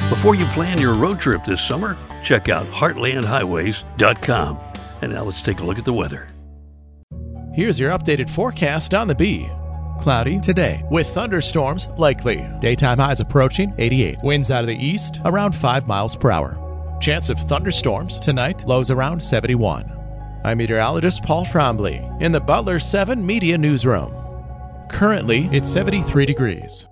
Before you plan your road trip this summer, check out heartlandhighways.com. And now let's take a look at the weather. Here's your updated forecast on the Bee. Cloudy today with thunderstorms likely. Daytime highs approaching 88. Winds out of the east around 5 miles per hour. Chance of thunderstorms tonight, lows around 71. I'm meteorologist Paul Trombley in the Butler 7 Media Newsroom. Currently, it's 73 degrees.